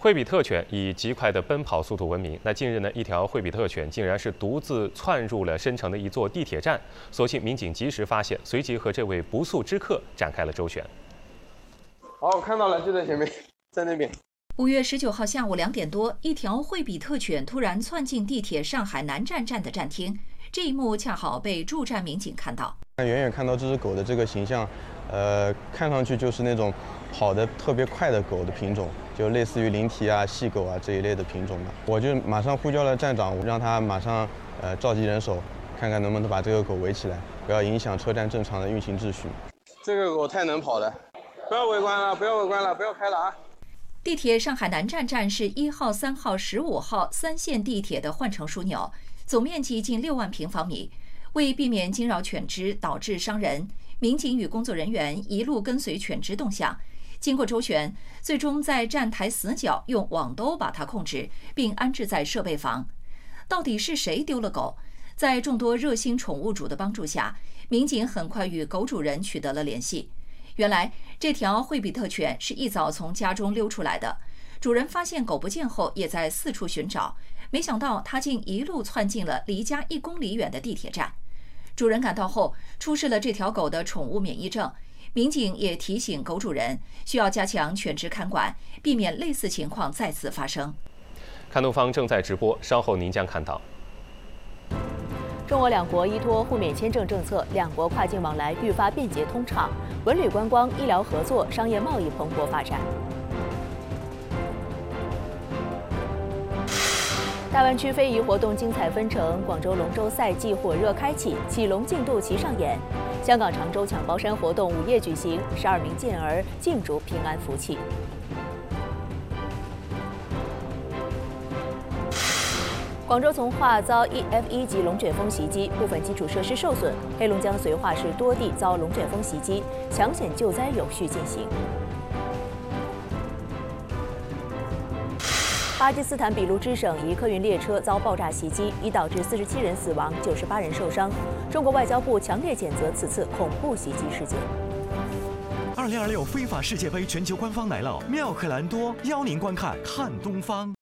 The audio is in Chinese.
惠比特犬以极快的奔跑速度闻名。那近日呢，一条惠比特犬竟然是独自窜入了深城的一座地铁站，所幸民警及时发现，随即和这位不速之客展开了周旋。 好，我看到了，就在前面，在那边。 5月19号下午2点多，一条惠比特犬突然窜进地铁上海南站站的站厅，这一幕恰好被驻站民警看到。 远远看到这只狗的这个形象，看上去就是那种跑得特别快的狗的品种，就类似于灵缇啊、细狗啊这一类的品种吧。我就马上呼叫了站长，让他马上召集人手，看看能不能把这个狗围起来，不要影响车站正常的运行秩序。这个狗太能跑了，不要围观了，不要围观了，不要开了啊！ 地铁上海南站站是1号、3号、15号3线地铁的换乘枢纽，总面积近6万平方米。为避免惊扰犬只导致伤人，民警与工作人员一路跟随犬只动向，经过周旋，最终在站台死角用网兜把它控制，并安置在设备房。到底是谁丢了狗？在众多热心宠物主的帮助下，民警很快与狗主人取得了联系。原来这条惠比特犬是一早从家中溜出来的，主人发现狗不见后也在四处寻找，没想到它竟一路窜进了离家1公里远的地铁站。主人赶到后出示了这条狗的宠物免疫证，民警也提醒狗主人需要加强犬只看管，避免类似情况再次发生。 看东方正在直播，稍后您将看到。 中俄两国依托互免签证政策，两国跨境往来愈发便捷通畅，文旅观光、医疗合作、商业贸易蓬勃发展。大湾区非遗活动精彩纷呈，广州龙舟赛季火热开启，起龙竞渡齐上演。香港常州抢包山活动午夜举行，12名健儿竞逐平安福气。广州从化遭F1级龙卷风袭击，部分基础设施受损。黑龙江绥化市多地遭龙卷风袭击，抢险救灾有序进行。巴基斯坦俾路支省一客运列车遭爆炸袭击，已导致47人死亡，98人受伤。中国外交部强烈谴责此次恐怖袭击事件。 2026非法世界杯全球官方来了，妙可蓝多邀您观看看东方。